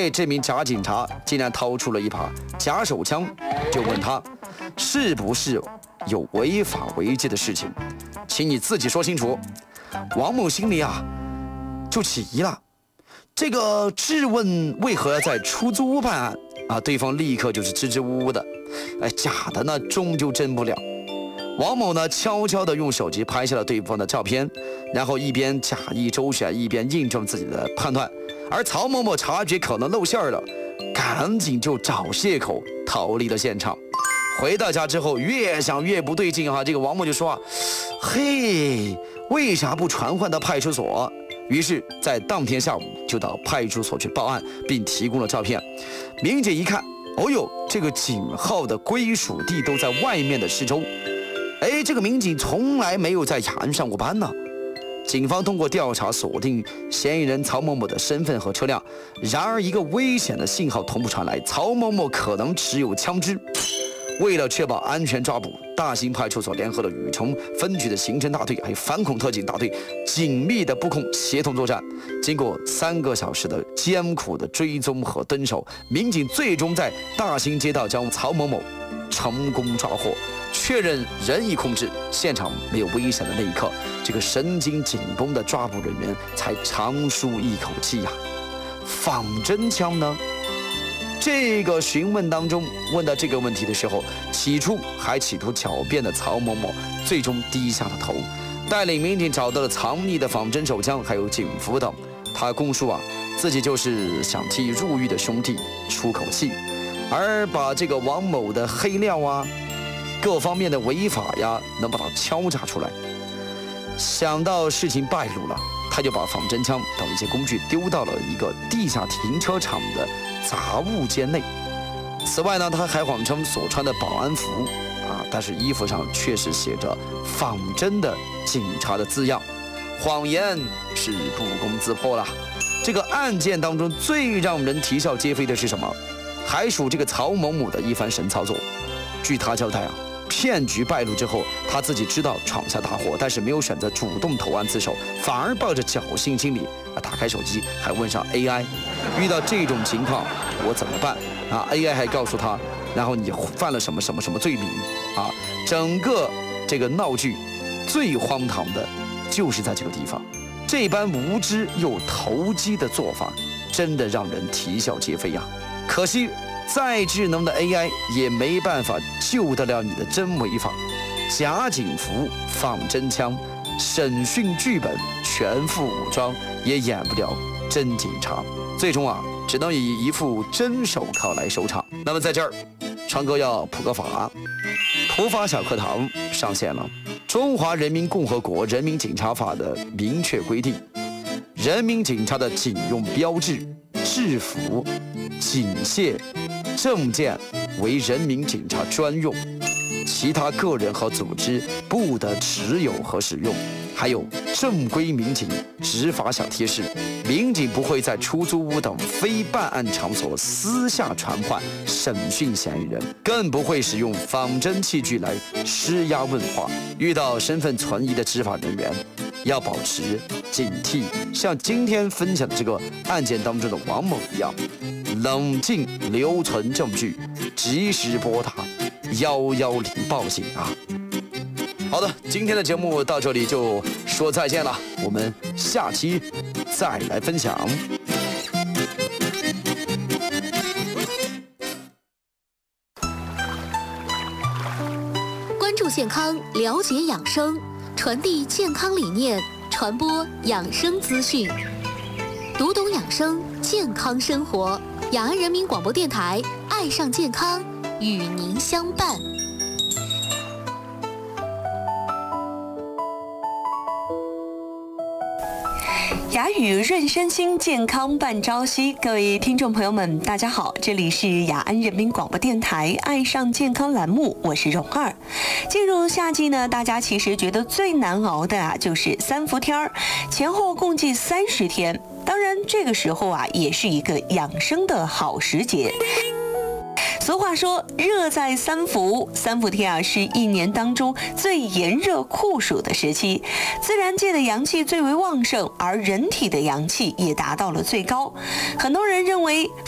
这名假警察竟然掏出了一把假手枪，就问他是不是有违法违纪的事情，请你自己说清楚。王某心里就起疑了，这个质问为何要在出租屋办案对方立刻就是支支吾吾的，假的呢终究真不了。王某呢悄悄地用手机拍下了对方的照片，然后一边假意周旋，一边印证自己的判断。而曹某某察觉可能露馅了，赶紧就找借口逃离了现场。回到家之后，越想越不对劲这个王某就说嘿，为啥不传唤到派出所？于是，在当天下午就到派出所去报案，并提供了照片。民警一看，这个警号的归属地都在外面的市州。这个民警从来没有在雅安上过班呢。警方通过调查锁定嫌疑人曹某某的身份和车辆，然而一个危险的信号同步传来，曹某某可能持有枪支。为了确保安全抓捕，大兴派出所联合了禹城分局的刑侦大队还有反恐特警大队紧密的布控协同作战。经过3个小时的艰苦的追踪和蹲守，民警最终在大兴街道将曹某某成功抓获，确认人已控制，现场没有危险的那一刻，这个神经紧绷的抓捕人员才长舒一口气仿真枪呢？这个询问当中问到这个问题的时候，起初还企图狡辩的曹某某最终低下了头，带领民警找到了藏匿的仿真手枪还有警服等。他供述自己就是想替入狱的兄弟出口气，而把这个王某的黑料各方面的违法能把它敲诈出来。想到事情败露了，他就把仿真枪等一些工具丢到了一个地下停车场的杂物间内。此外呢，他还谎称所穿的保安服但是衣服上确实写着仿真的警察的字样，谎言是不攻自破了。这个案件当中最让人啼笑皆非的是什么？还属这个曹某某的一番神操作。据他交代骗局败露之后，他自己知道闯下大祸，但是没有选择主动投案自首，反而抱着侥幸心理打开手机，还问上 AI， 遇到这种情况我怎么办？AI 还告诉他，然后你犯了什么什么什么罪名整个这个闹剧最荒唐的就是在这个地方，这般无知又投机的做法，真的让人啼笑皆非可惜再智能的 AI 也没办法救得了你的真违法。假警服、仿真枪、审讯剧本、全副武装，也演不了真警察。最终只能以一副真手铐来收场。那么在这儿，川哥要普个法，普法小课堂上线了。中华人民共和国人民警察法的明确规定，人民警察的警用标志、制服、警械、证件为人民警察专用，其他个人和组织不得持有和使用。还有正规民警执法小贴士：民警不会在出租屋等非办案场所私下传唤审讯嫌疑人，更不会使用仿真器具来施压问话。遇到身份存疑的执法人员，要保持警惕，像今天分享的这个案件当中的王某一样，冷静留存证据，及时拨打110报警好的，今天的节目到这里就说再见了，我们下期再来分享。 关注健康，了解养生，传递健康理念，传播养生资讯，读懂养生，健康生活。雅安人民广播电台，爱上健康，与您相伴。 雅语润身心，健康伴朝夕。各位听众朋友们，大家好，这里是雅安人民广播电台爱上健康栏目，我是蓉儿。进入夏季呢，大家其实觉得最难熬的就是3伏天儿，前后共计30天。当然，这个时候也是一个养生的好时节。俗话说，热在3伏，3伏天是一年当中最炎热酷暑的时期，自然界的阳气最为旺盛，而人体的阳气也达到了最高。很多人认为